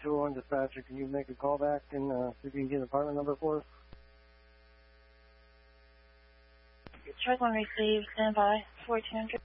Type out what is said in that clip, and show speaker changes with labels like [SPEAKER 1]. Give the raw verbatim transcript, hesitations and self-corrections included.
[SPEAKER 1] two oh one dispatcher, can you make a call back and uh, see if you can get an apartment number for us?
[SPEAKER 2] Truck one received, stand by, fourteen hundred.